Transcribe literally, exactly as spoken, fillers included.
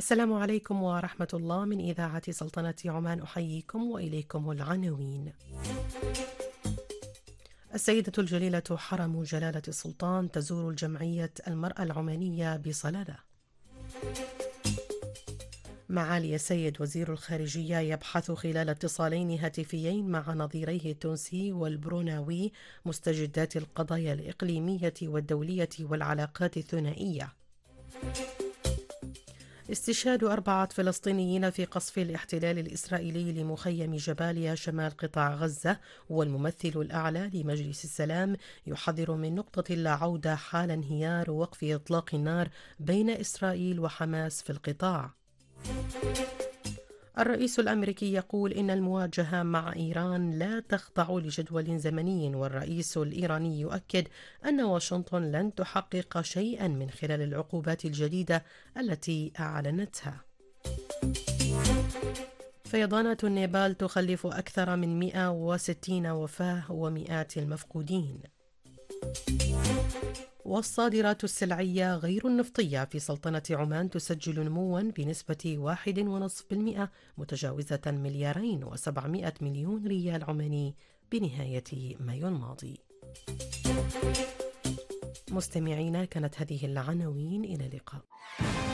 السلام عليكم ورحمة الله من إذاعة سلطنة عمان، أحييكم وإليكم العناوين. السيدة الجليلة حرم جلالة السلطان تزور الجمعية المرأة العمانية بصلالة. معالي السيد وزير الخارجية يبحث خلال اتصالين هاتفيين مع نظيريه التونسي والبروناوي مستجدات القضايا الإقليمية والدولية والعلاقات الثنائية. استشهاد أربعة فلسطينيين في قصف الاحتلال الإسرائيلي لمخيم جباليا شمال قطاع غزة، والممثل الأعلى لمجلس السلام يحذر من نقطة لا عودة حال انهيار وقف إطلاق النار بين إسرائيل وحماس في القطاع. الرئيس الأمريكي يقول إن المواجهة مع إيران لا تخضع لجدول زمني، والرئيس الإيراني يؤكد أن واشنطن لن تحقق شيئا من خلال العقوبات الجديدة التي أعلنتها. فيضانات النيبال تخلف أكثر من مئة وستين وفاة ومئات المفقودين. والصادرات السلعية غير النفطية في سلطنة عمان تسجل نموا بنسبة واحد فاصلة خمسة بالمئة متجاوزة مليارين وسبعمئة مليون ريال عماني بنهاية مايو الماضي. مستمعينا، كانت هذه العناوين، إلى اللقاء.